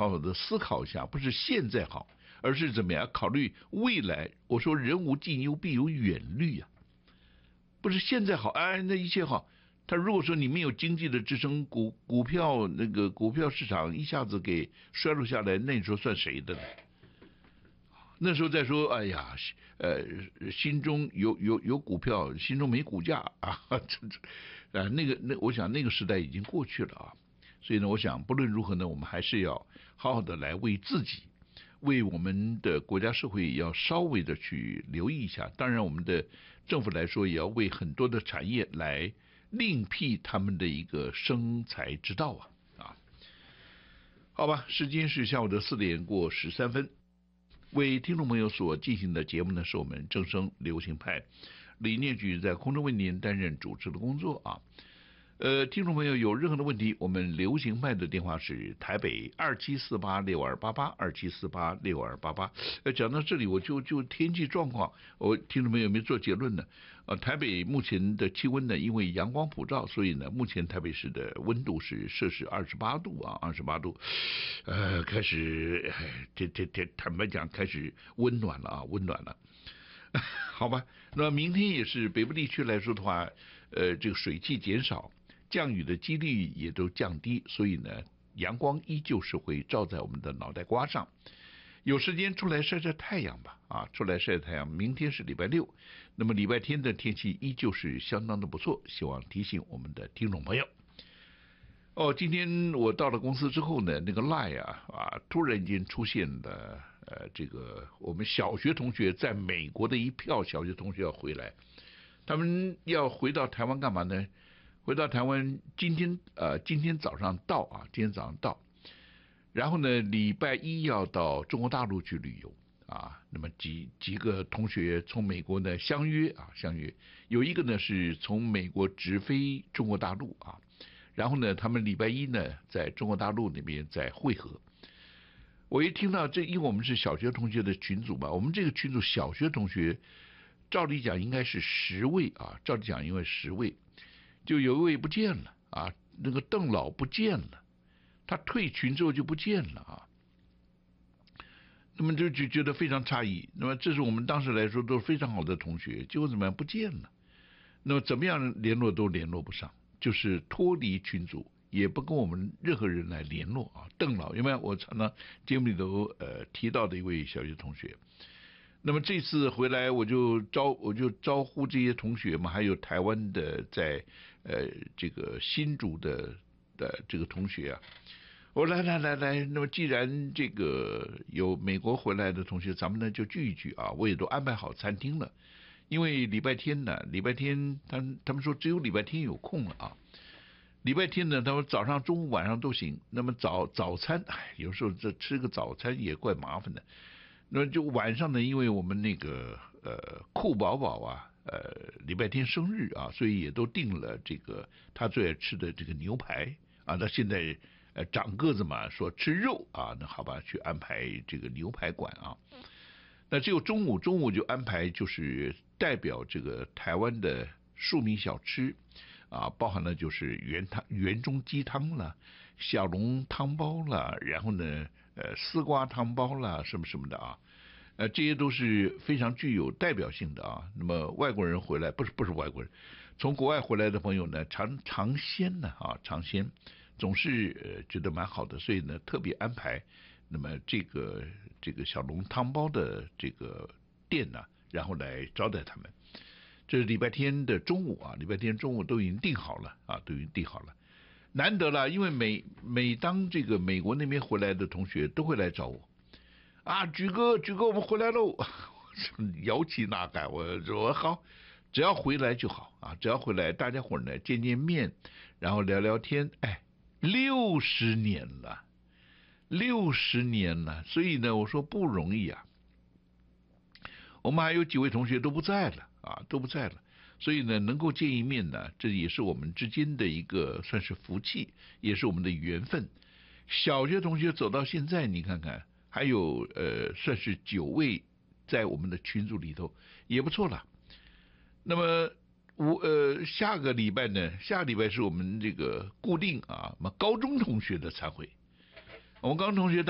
好好的思考一下，不是现在好，而是怎么样考虑未来。我说人无近忧，必有远虑啊，不是现在好，哎，那一切好。他如果说你没有经济的支撑，股票那个股票市场一下子给衰落下来，那你说算谁的呢？那时候再说，哎呀，心中有股票，心中没股价啊，我想那个时代已经过去了啊。所以呢，我想不论如何呢，我们还是要好好的来为自己，为我们的国家社会也要稍微的去留意一下。当然，我们的政府来说，也要为很多的产业来另辟他们的一个生财之道啊。好吧，时间是下午的4:13。为听众朋友所进行的节目呢，是我们正声流行派李念举在空中为您担任主持的工作啊。听众朋友有任何的问题，我们流行派的电话是台北27486288，27486288。讲到这里，我就天气状况，听众朋友有没有做结论呢？台北目前的气温呢，因为阳光普照，所以呢，目前台北市的温度是摄氏28度啊，28度，开始，坦白讲，开始温暖了啊，温暖了。好吧，那明天也是北部地区来说的话，这个水汽减少，降雨的几率也都降低，所以呢，阳光依旧是会照在我们的脑袋瓜上。有时间出来晒晒太阳吧，啊，出来晒晒太阳。明天是礼拜六，那么礼拜天的天气依旧是相当的不错，希望提醒我们的听众朋友。今天我到了公司之后呢，那个 LINE 突然间出现了这个我们小学同学在美国的一票小学同学要回来，他们要回到台湾干嘛呢？回到台湾今天早上到啊，今天早上到，然后呢礼拜一要到中国大陆去旅游啊。那么几个同学从美国呢相约，有一个呢是从美国直飞中国大陆啊。然后呢，他们礼拜一呢，在中国大陆那边再会合。我一听到这，因为我们是小学同学的群组嘛，我们这个群组小学同学，照理讲应该是10位啊，照理讲因为10位，就有一位不见了啊，那个邓老不见了，他退群之后就不见了啊。那么就觉得非常诧异。那么这是我们当时来说都是非常好的同学，结果怎么样不见了？那么怎么样联络都联络不上。就是脱离群组，也不跟我们任何人来联络啊。邓老，有没有？我常常节目里头提到的一位小学同学。那么这次回来，我就招呼这些同学嘛，还有台湾的在这个新竹的这个同学啊。我来，那么既然这个有美国回来的同学，咱们呢就聚一聚啊。我也都安排好餐厅了。因为礼拜天他们说只有礼拜天有空了啊。礼拜天呢，他们早上、中午、晚上都行。那么早餐，有时候这吃个早餐也怪麻烦的。那么就晚上呢，因为我们那个酷宝宝啊，礼拜天生日啊，所以也都订了这个他最爱吃的这个牛排啊。他现在长个子嘛，说吃肉啊，那好吧，去安排这个牛排馆啊。那只有中午就安排就是代表这个台湾的庶民小吃啊，包含了就是原中鸡汤啦、小笼汤包啦，然后呢丝瓜汤包啦，什么的啊，这些都是非常具有代表性的啊。那么外国人回来不是外国人，从国外回来的朋友呢，尝鲜总是觉得蛮好的，所以呢特别安排。那么这个小笼汤包的这个店呢，然后来招待他们。这是礼拜天的中午啊，礼拜天中午都已经订好了啊，都已经订好了。难得了，因为每当这个美国那边回来的同学都会来找我啊，举哥我们回来喽，摇旗呐喊，我说好，只要回来就好啊，只要回来大家伙呢见面，然后聊聊天。60年了，所以呢，我说不容易啊。我们还有几位同学都不在了，所以呢，能够见一面呢，这也是我们之间的一个算是福气，也是我们的缘分。小学同学走到现在，你看看，还有算是9位在我们的群组里头，也不错了。那么下个礼拜是我们这个固定啊，高中同学的参会。我们高中同学